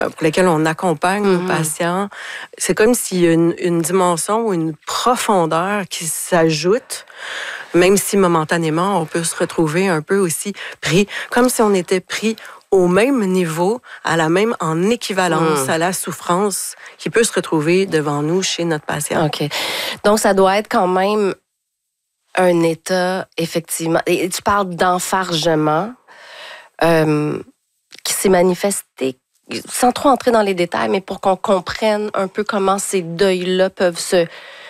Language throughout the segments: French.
pour lesquels on accompagne nos patients, c'est comme s'il y a une dimension ou une profondeur qui s'ajoute, même si momentanément, on peut se retrouver un peu aussi pris, comme si on était pris au même niveau, en équivalence à la souffrance qui peut se retrouver devant nous chez notre patient. OK. Donc, ça doit être quand même un état, effectivement. Et tu parles d'enfargement qui s'est manifesté, sans trop entrer dans les détails, mais pour qu'on comprenne un peu comment ces deuils-là peuvent se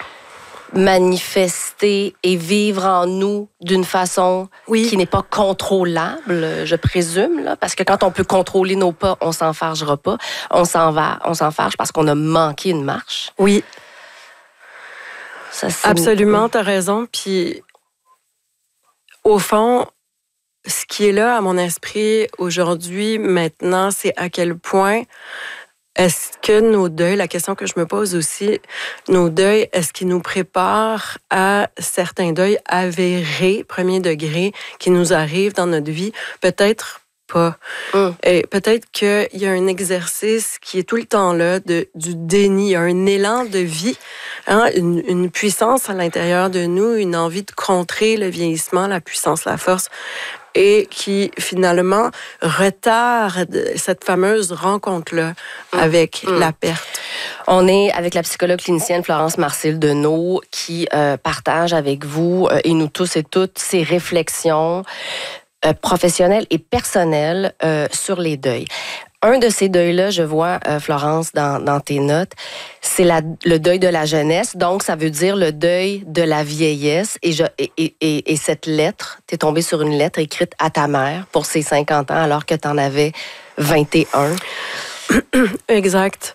manifester et vivre en nous d'une façon qui n'est pas contrôlable, je présume, là, parce que quand on peut contrôler nos pas, on s'enfargera pas. On s'enfarge parce qu'on a manqué une marche. Oui. Ça, absolument, tu as raison. Puis, au fond, ce qui est là à mon esprit aujourd'hui, maintenant, c'est à quel point est-ce que nos deuils, la question que je me pose aussi, nos deuils, est-ce qu'ils nous préparent à certains deuils avérés, premier degré, qui nous arrivent dans notre vie? Peut-être pas. Et peut-être qu'il y a un exercice qui est tout le temps là du déni, un élan de vie, une puissance à l'intérieur de nous, une envie de contrer le vieillissement, la puissance, la force, et qui, finalement, retarde cette fameuse rencontre-là avec la perte. On est avec la psychologue clinicienne Florence Marcil-Deneau qui partage avec vous et nous tous et toutes ses réflexions professionnelles et personnelles sur les deuils. Un de ces deuils-là, je vois, Florence, dans tes notes, c'est le deuil de la jeunesse. Donc, ça veut dire le deuil de la vieillesse. Et cette lettre, t'es tombée sur une lettre écrite à ta mère pour ses 50 ans alors que t'en avais 21. Exact.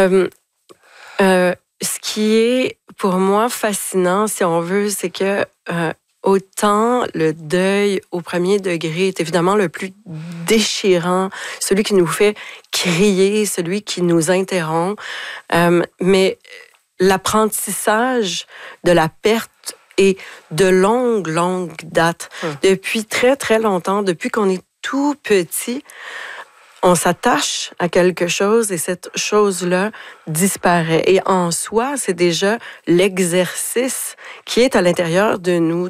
Ce qui est, pour moi, fascinant, si on veut, c'est que autant le deuil au premier degré est évidemment le plus déchirant, celui qui nous fait crier, celui qui nous interrompt, mais l'apprentissage de la perte est de longue date. Depuis très, très longtemps, depuis qu'on est tout petit, on s'attache à quelque chose et cette chose-là disparaît. Et en soi, c'est déjà l'exercice qui est à l'intérieur de nous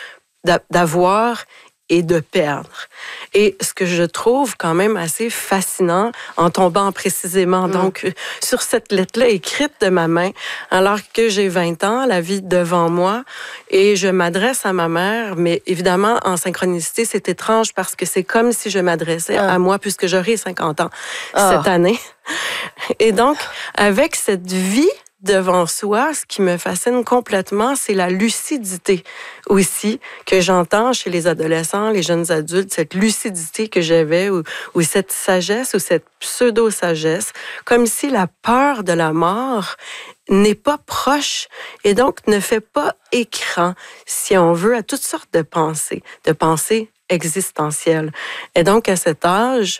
d'avoir et de perdre. Et ce que je trouve quand même assez fascinant, en tombant précisément donc sur cette lettre-là écrite de ma main, alors que j'ai 20 ans, la vie devant moi, et je m'adresse à ma mère, mais évidemment, en synchronicité, c'est étrange parce que c'est comme si je m'adressais à moi, puisque j'aurai 50 ans cette année. Et donc, avec cette vie devant soi, ce qui me fascine complètement, c'est la lucidité aussi que j'entends chez les adolescents, les jeunes adultes, cette lucidité que j'avais ou cette sagesse ou cette pseudo-sagesse, comme si la peur de la mort n'est pas proche et donc ne fait pas écran, si on veut, à toutes sortes de pensées existentielles. Et donc, à cet âge,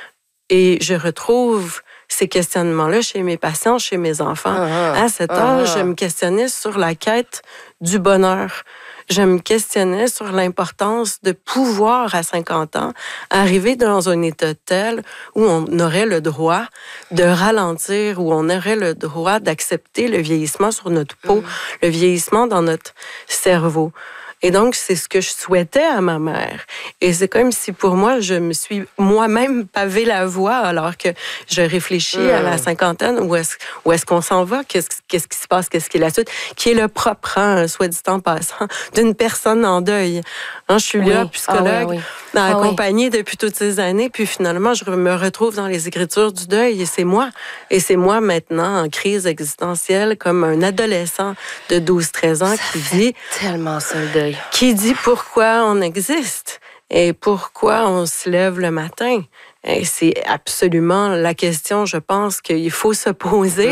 et je retrouve ces questionnements-là chez mes patients, chez mes enfants. À cet âge, je me questionnais sur la quête du bonheur. Je me questionnais sur l'importance de pouvoir, à 50 ans, arriver dans un état tel où on aurait le droit de ralentir, où on aurait le droit d'accepter le vieillissement sur notre peau, le vieillissement dans notre cerveau. Et donc, c'est ce que je souhaitais à ma mère. Et c'est comme si, pour moi, je me suis moi-même pavé la voie alors que je réfléchis à la cinquantaine. Où est-ce qu'on s'en va? Qu'est-ce qui se passe? Qu'est-ce qui est la suite? Qui est le propre, soit dit en passant, d'une personne en deuil. Je suis là, psychologue, accompagnée depuis toutes ces années. Puis finalement, je me retrouve dans les écritures du deuil. Et c'est moi. Et c'est moi maintenant en crise existentielle comme un adolescent de 12-13 ans qui dit... tellement ça, le deuil. Qui dit pourquoi on existe et pourquoi on se lève le matin. Et c'est absolument la question, je pense, qu'il faut se poser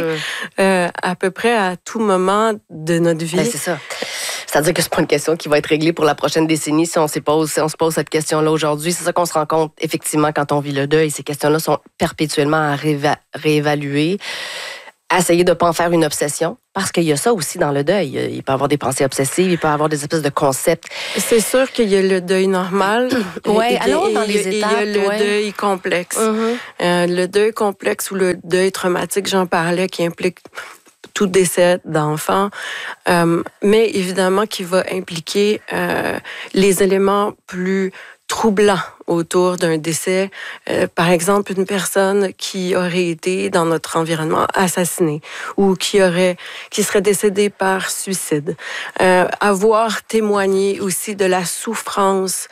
à peu près à tout moment de notre vie. Ben, c'est ça. C'est-à-dire que c'est pas une question qui va être réglée pour la prochaine décennie si on se pose cette question-là aujourd'hui. C'est ça qu'on se rend compte, effectivement, quand on vit le deuil. Ces questions-là sont perpétuellement à réévaluer, essayer de ne pas en faire une obsession, parce qu'il y a ça aussi dans le deuil. Il peut y avoir des pensées obsessives, il peut y avoir des espèces de concepts. C'est sûr qu'il y a le deuil normal. Oui, allons dans les étapes. Il y a le deuil complexe. Le deuil complexe ou le deuil traumatique, j'en parlais, qui implique tout décès d'enfants, mais évidemment qui va impliquer les éléments plus troublants autour d'un décès. Par exemple, une personne qui aurait été dans notre environnement assassinée ou qui serait décédée par suicide. Avoir témoigné aussi de la souffrance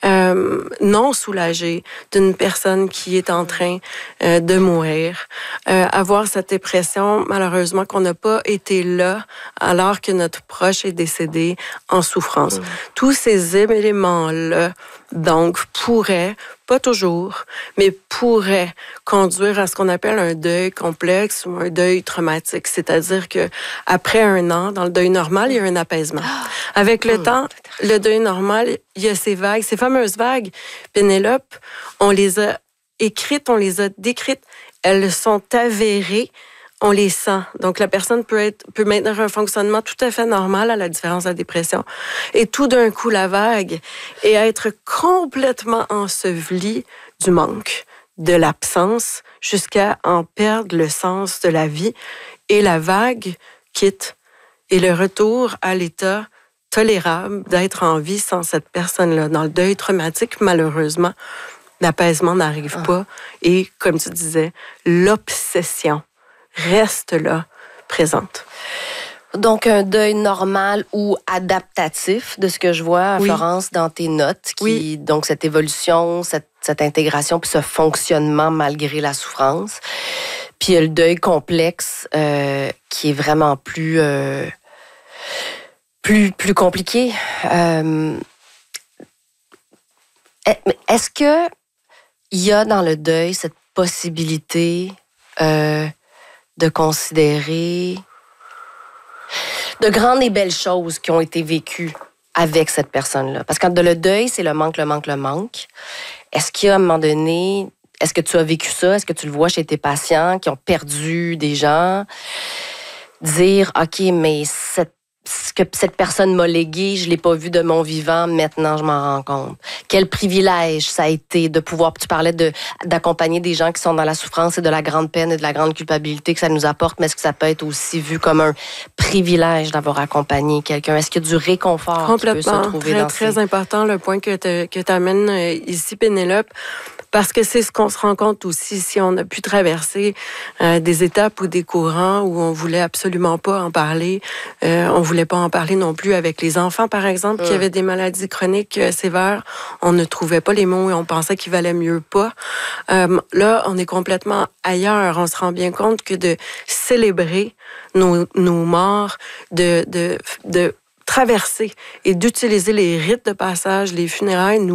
non soulagée d'une personne qui est en train de mourir. Avoir cette impression, malheureusement, qu'on n'a pas été là alors que notre proche est décédé en souffrance. Tous ces éléments-là, donc, pourraient, pas toujours, mais pourraient conduire à ce qu'on appelle un deuil complexe ou un deuil traumatique. C'est-à-dire que après un an, dans le deuil normal, il y a un apaisement. Avec le temps, le deuil normal, il y a ces vagues, ces fameuses vagues. Pénélope, on les a écrites, on les a décrites. Elles sont avérées. On les sent. Donc, la personne peut maintenir un fonctionnement tout à fait normal à la différence de la dépression. Et tout d'un coup, la vague, et être complètement enseveli du manque, de l'absence, jusqu'à en perdre le sens de la vie. Et la vague quitte. Et le retour à l'état tolérable d'être en vie sans cette personne-là. Dans le deuil traumatique, malheureusement, l'apaisement n'arrive pas. Et, comme tu disais, l'obsession reste là, présente. Donc, un deuil normal ou adaptatif, de ce que je vois, Florence, dans tes notes. Donc, cette évolution, cette intégration, puis ce fonctionnement malgré la souffrance. Puis, il y a le deuil complexe qui est vraiment plus compliqué. Est-ce que il y a dans le deuil cette possibilité de considérer de grandes et belles choses qui ont été vécues avec cette personne-là? Parce que le deuil, c'est le manque. Est-ce qu'il y a, à un moment donné, est-ce que tu as vécu ça? Est-ce que tu le vois chez tes patients qui ont perdu des gens? Dire, OK, mais ce que cette personne m'a légué, je ne l'ai pas vu de mon vivant, maintenant je m'en rends compte. Quel privilège ça a été de pouvoir, tu parlais d'accompagner des gens qui sont dans la souffrance et de la grande peine et de la grande culpabilité que ça nous apporte, mais est-ce que ça peut être aussi vu comme un privilège d'avoir accompagné quelqu'un? Est-ce qu'il y a du réconfort qui peut se trouver dans très important le point que tu amènes ici, Pénélope. Parce que c'est ce qu'on se rend compte aussi si on a pu traverser des étapes ou des courants où on voulait absolument pas en parler. On voulait pas en parler non plus avec les enfants, par exemple, qui avaient des maladies chroniques sévères. On ne trouvait pas les mots et on pensait qu'il valait mieux pas. Là, on est complètement ailleurs. On se rend bien compte que de célébrer nos morts, de traverser et d'utiliser les rites de passage, les funérailles,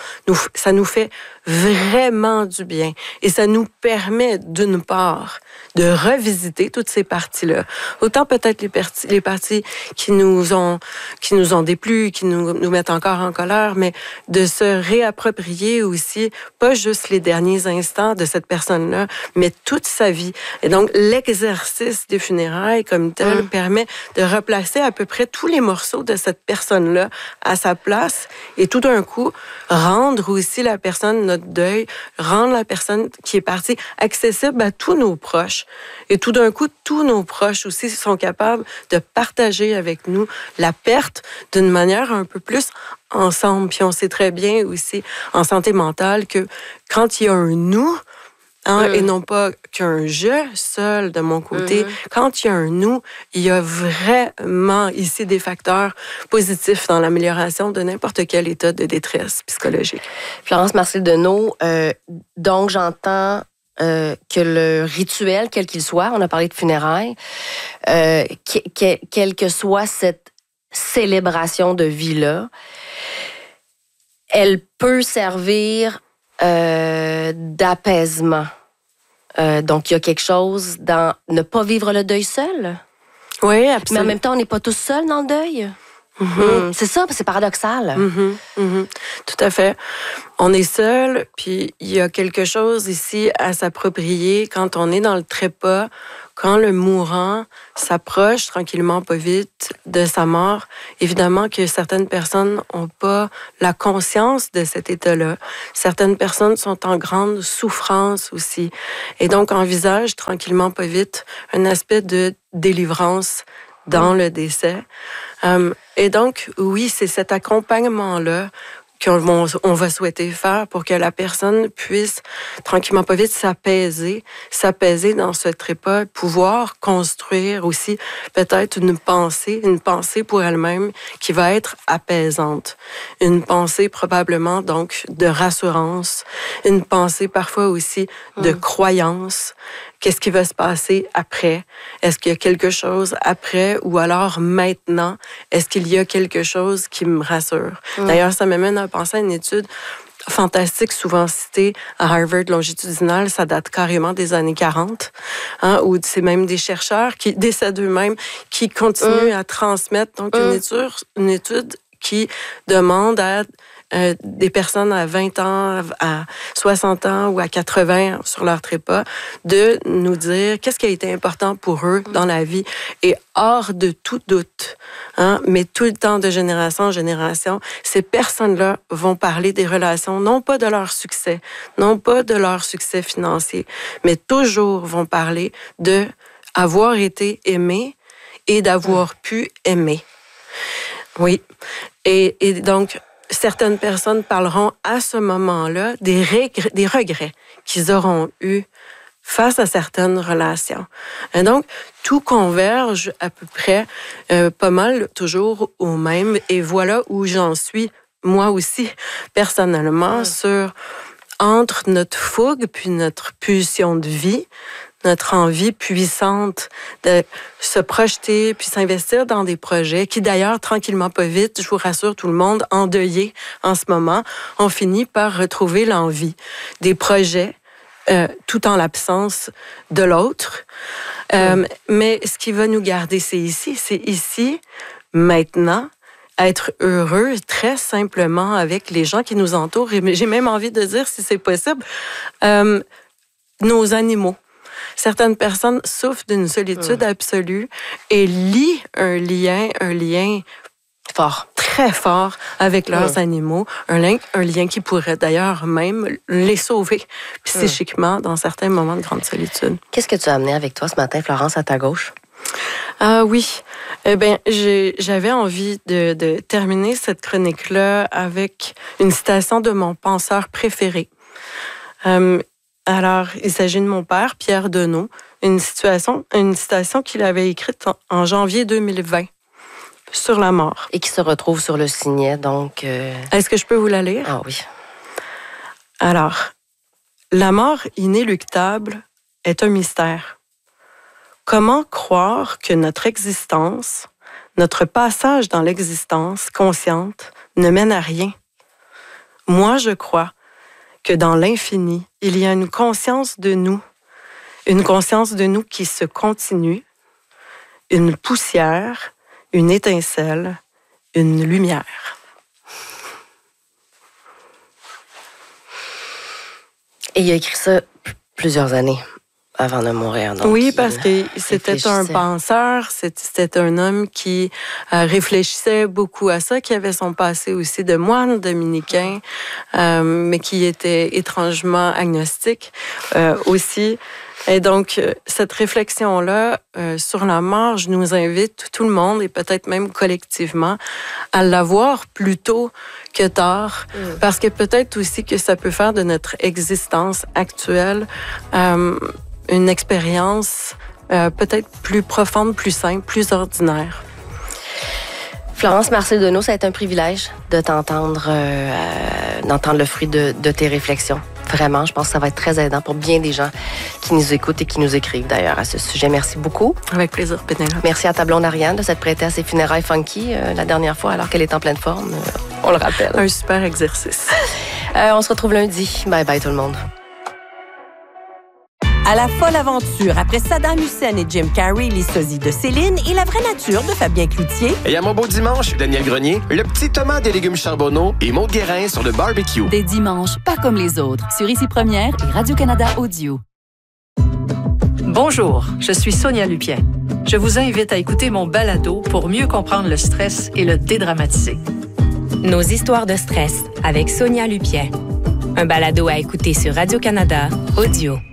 ça nous fait vraiment du bien. Et ça nous permet, d'une part, de revisiter toutes ces parties-là. Autant peut-être les parties qui nous ont déplu, qui nous mettent encore en colère, mais de se réapproprier aussi, pas juste les derniers instants de cette personne-là, mais toute sa vie. Et donc, l'exercice des funérailles comme tel permet de replacer à peu près tous les morceaux de cette personne-là à sa place et tout d'un coup, rendre aussi la personne, notre deuil, rendre la personne qui est partie accessible à tous nos proches. Et tout d'un coup, tous nos proches aussi sont capables de partager avec nous la perte d'une manière un peu plus ensemble. Puis on sait très bien aussi en santé mentale que quand il y a un « nous », et non pas qu'un « je » seul de mon côté. Quand il y a un « nous », il y a vraiment ici des facteurs positifs dans l'amélioration de n'importe quel état de détresse psychologique. Florence Marcil-Deneau, donc j'entends que le rituel, quel qu'il soit, on a parlé de funérailles, quelle que soit cette célébration de vie-là, elle peut servir d'apaisement. Donc, il y a quelque chose dans ne pas vivre le deuil seul. Oui, absolument. Mais en même temps, on n'est pas tous seuls dans le deuil. C'est ça, c'est paradoxal. Tout à fait. On est seul, puis il y a quelque chose ici à s'approprier quand on est dans le trépas, quand le mourant s'approche tranquillement, pas vite, de sa mort, évidemment que certaines personnes n'ont pas la conscience de cet état-là. Certaines personnes sont en grande souffrance aussi. Et donc, envisagent tranquillement, pas vite, un aspect de délivrance dans le décès. Et donc, oui, c'est cet accompagnement-là qu'on va souhaiter faire pour que la personne puisse, tranquillement pas vite, s'apaiser dans ce trépas, pouvoir construire aussi peut-être une pensée pour elle-même qui va être apaisante. Une pensée probablement donc de rassurance, une pensée parfois aussi de croyance. Qu'est-ce qui va se passer après? Est-ce qu'il y a quelque chose après ou alors maintenant? Est-ce qu'il y a quelque chose qui me rassure? D'ailleurs, ça m'amène à penser à une étude fantastique, souvent citée à Harvard longitudinale, ça date carrément des années 40, où c'est même des chercheurs qui décèdent eux-mêmes, qui continuent à transmettre. Donc, une étude qui demande à des personnes à 20 ans, à 60 ans ou à 80 sur leur trépas, de nous dire qu'est-ce qui a été important pour eux dans la vie. Et hors de tout doute, mais tout le temps de génération en génération, ces personnes-là vont parler des relations, non pas de leur succès, non pas de leur succès financier, mais toujours vont parler de avoir été aimé et d'avoir pu aimer. Oui. Et donc, certaines personnes parleront à ce moment-là des regrets qu'ils auront eus face à certaines relations. Et donc, tout converge à peu près pas mal toujours au même. Et voilà où j'en suis, moi aussi, personnellement, sur entre notre fougue puis notre pulsion de vie, notre envie puissante de se projeter puis s'investir dans des projets qui, d'ailleurs, tranquillement pas vite, je vous rassure tout le monde, endeuillé en ce moment, on finit par retrouver l'envie des projets tout en l'absence de l'autre. Mais ce qui va nous garder, c'est ici, maintenant, être heureux très simplement avec les gens qui nous entourent. Et j'ai même envie de dire, si c'est possible, nos animaux. Certaines personnes souffrent d'une solitude absolue et lient un lien fort, très fort avec leurs animaux, un lien qui pourrait d'ailleurs même les sauver psychiquement dans certains moments de grande solitude. Qu'est-ce que tu as amené avec toi ce matin, Florence, à ta gauche? Ah oui, j'avais envie de terminer cette chronique-là avec une citation de mon penseur préféré. Alors, il s'agit de mon père, Pierre Deneau, une citation qu'il avait écrite en janvier 2020 sur la mort. Et qui se retrouve sur le signet, donc... Est-ce que je peux vous la lire? Ah oui. Alors, la mort inéluctable est un mystère. Comment croire que notre existence, notre passage dans l'existence consciente ne mène à rien? Moi, je crois que dans l'infini, il y a une conscience de nous qui se continue, une poussière, une étincelle, une lumière. Et il a écrit ça plusieurs années avant de mourir. Donc oui, parce que c'était un penseur, c'était un homme qui réfléchissait beaucoup à ça, qui avait son passé aussi de moine dominicain, mais qui était étrangement agnostique aussi. Et donc, cette réflexion-là sur la mort, je nous invite tout le monde, et peut-être même collectivement, à l'avoir plus tôt que tard, parce que peut-être aussi que ça peut faire de notre existence actuelle une expérience peut-être plus profonde, plus simple, plus ordinaire. Florence Marcel Deneau, ça a été un privilège de t'entendre, d'entendre le fruit de tes réflexions. Vraiment, je pense que ça va être très aidant pour bien des gens qui nous écoutent et qui nous écrivent d'ailleurs à ce sujet. Merci beaucoup. Avec plaisir, Pénélope. Merci à ta blonde Ariane de s'être prêtée à ses funérailles funky la dernière fois alors qu'elle est en pleine forme. On le rappelle. Un super exercice. On se retrouve lundi. Bye bye tout le monde. À la folle aventure, après Saddam Hussein et Jim Carrey, les sosies de Céline et la vraie nature de Fabien Cloutier. Et à mon beau dimanche, Daniel Grenier, le petit Thomas des légumes charbonneaux et Maud Guérin sur le barbecue. Des dimanches pas comme les autres, sur Ici Première et Radio-Canada Audio. Bonjour, je suis Sonia Lupien. Je vous invite à écouter mon balado pour mieux comprendre le stress et le dédramatiser. Nos histoires de stress avec Sonia Lupien. Un balado à écouter sur Radio-Canada, audio.